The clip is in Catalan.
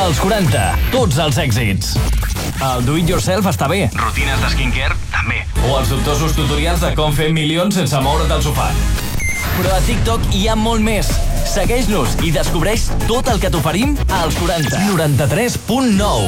Als 40, tots els èxits. El do-it-yourself està bé. Rutines de skincare, també. O els dubtosos tutorials de com fer milions sense moure't del sofà. Però a TikTok hi ha molt més. Segueix-nos i descobreix tot el que t'oferim als 40. 93.9.